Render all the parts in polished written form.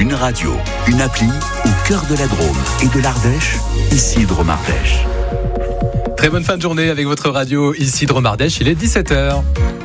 Une radio, une appli au cœur de la Drôme et de l'Ardèche, ici Drôme Ardèche. Très bonne fin de journée avec votre radio, ici Drôme Ardèche, il est 17h.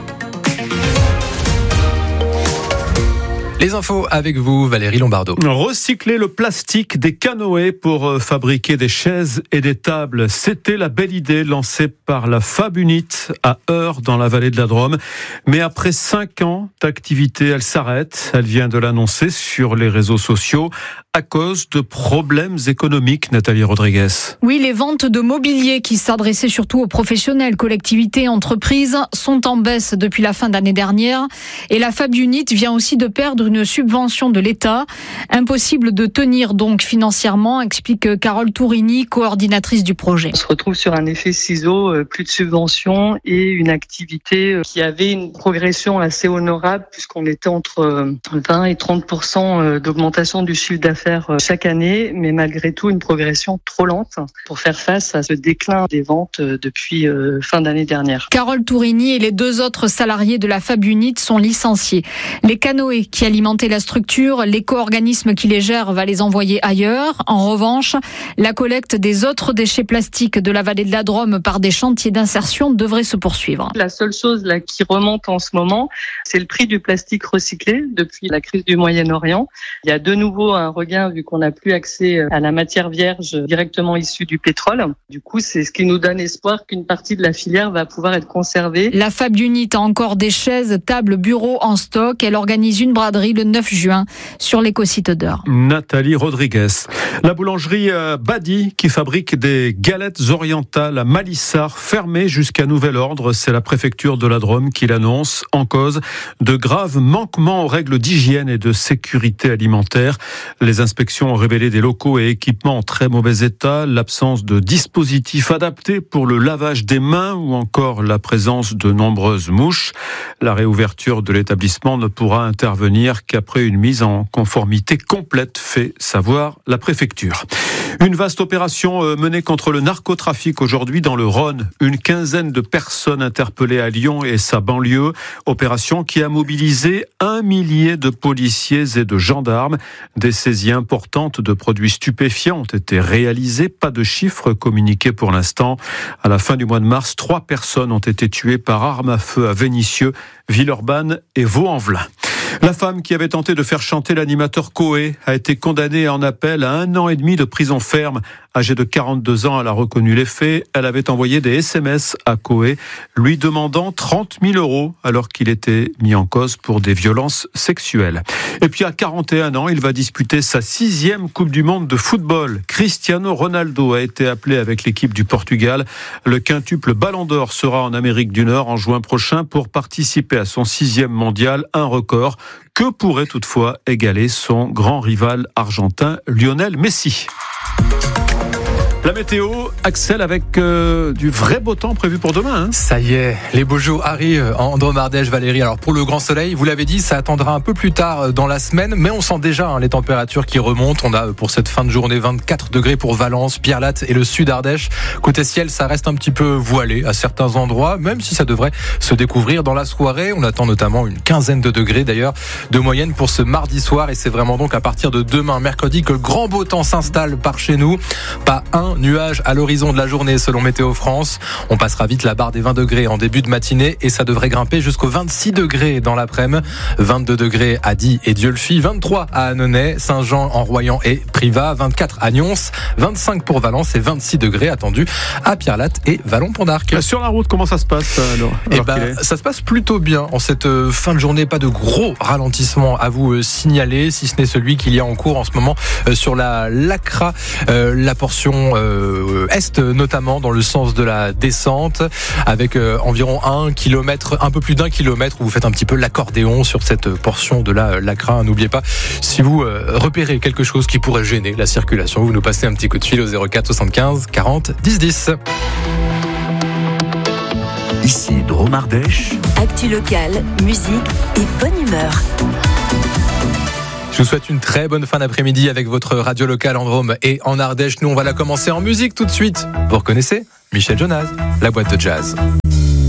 Les infos avec vous, Valérie Lombardo. Recycler le plastique des canoës pour fabriquer des chaises et des tables. C'était la belle idée lancée par la Fab Unit à Eure dans la vallée de la Drôme. Mais après 5 ans d'activité, elle s'arrête. Elle vient de l'annoncer sur les réseaux sociaux à cause de problèmes économiques, Nathalie Rodriguez. Oui, les ventes de mobilier qui s'adressaient surtout aux professionnels, collectivités, entreprises sont en baisse depuis la fin d'année dernière. Et la Fab Unit vient aussi de perdre une subvention de l'État. Impossible de tenir donc financièrement, explique Carole Tourini, coordinatrice du projet. On se retrouve sur un effet ciseau, plus de subventions et une activité qui avait une progression assez honorable puisqu'on était entre 20 et 30% d'augmentation du chiffre d'affaires chaque année, mais malgré tout une progression trop lente pour faire face à ce déclin des ventes depuis fin d'année dernière. Carole Tourini et les 2 autres salariés de la Fab Unit sont licenciés. Les canoës qui alimentaient la structure, l'éco-organisme qui les gère va les envoyer ailleurs. En revanche, la collecte des autres déchets plastiques de la vallée de la Drôme par des chantiers d'insertion devrait se poursuivre. La seule chose là qui remonte en ce moment, c'est le prix du plastique recyclé depuis la crise du Moyen-Orient. Il y a de nouveau un regain vu qu'on n'a plus accès à la matière vierge directement issue du pétrole. Du coup, c'est ce qui nous donne espoir qu'une partie de la filière va pouvoir être conservée. La Fab Unit a encore des chaises, tables, bureaux en stock. Elle organise une braderie le 9 juin sur l'écosite d'Eure. Nathalie Rodriguez. La boulangerie Badi qui fabrique des galettes orientales à Malissard fermée jusqu'à nouvel ordre. C'est la préfecture de la Drôme qui l'annonce, en cause de graves manquements aux règles d'hygiène et de sécurité alimentaire. Les inspections ont révélé des locaux et équipements en très mauvais état, l'absence de dispositifs adaptés pour le lavage des mains ou encore la présence de nombreuses mouches. La réouverture de l'établissement ne pourra intervenir qu'après une mise en conformité complète, fait savoir la préfecture. Une vaste opération menée contre le narcotrafic aujourd'hui dans le Rhône. Une quinzaine de personnes interpellées à Lyon et sa banlieue. Opération qui a mobilisé 1 millier de policiers et de gendarmes. Des saisies importantes de produits stupéfiants ont été réalisées. Pas de chiffres communiqués pour l'instant. À la fin du mois de mars, 3 personnes ont été tuées par arme à feu à Vénissieux, Villeurbanne et Vaux-en-Velin. La femme qui avait tenté de faire chanter l'animateur Coé a été condamnée en appel à 1 an et demi de prison ferme. Âgée de 42 ans, elle a reconnu les faits. Elle avait envoyé des SMS à Coé, lui demandant 30 000 € alors qu'il était mis en cause pour des violences sexuelles. Et puis à 41 ans, il va disputer sa 6e Coupe du Monde de football. Cristiano Ronaldo a été appelé avec l'équipe du Portugal. Le quintuple Ballon d'Or sera en Amérique du Nord en juin prochain pour participer à son 6e mondial, un record que pourrait toutefois égaler son grand rival argentin Lionel Messi. La météo, Axel, avec du vrai beau temps prévu pour demain. Ça y est, les beaux jours arrivent en Drôme Ardèche, Valérie. Alors pour le grand soleil, vous l'avez dit, ça attendra un peu plus tard dans la semaine, mais on sent déjà les températures qui remontent. On a pour cette fin de journée 24 degrés pour Valence, Pierrelatte et le sud Ardèche. Côté ciel, ça reste un petit peu voilé à certains endroits, même si ça devrait se découvrir dans la soirée. On attend notamment une quinzaine de degrés d'ailleurs de moyenne pour ce mardi soir, et c'est vraiment donc à partir de demain, mercredi, que le grand beau temps s'installe par chez nous. Pas un nuage à l'horizon de la journée selon Météo France. On passera vite la barre des 20 degrés en début de matinée et ça devrait grimper jusqu'aux 26 degrés dans l'après-midi. 22 degrés à Die et Dieulefit, 23 à Annonay, Saint-Jean en Royan et Privas, 24 à Nyons, 25 pour Valence et 26 degrés attendus à Pierrelatte et Vallon-Pont-d'Arc. Sur la route, comment ça se passe ça se passe plutôt bien en cette fin de journée. Pas de gros ralentissement à vous signaler, si ce n'est celui qu'il y a en cours en ce moment sur la Lacra, la portion est notamment dans le sens de la descente, avec environ 1 kilomètre, un peu plus d'1 kilomètre où vous faites un petit peu l'accordéon sur cette portion de la Lacra. N'oubliez pas, si vous repérez quelque chose qui pourrait gêner la circulation, vous nous passez un petit coup de fil au 04 75 40 10 10. Ici Drôme Ardèche. Actu locale, musique et bonne humeur. Je vous souhaite une très bonne fin d'après-midi avec votre radio locale en Drôme et en Ardèche. Nous, on va la commencer en musique tout de suite. Vous reconnaissez Michel Jonas, la boîte de jazz.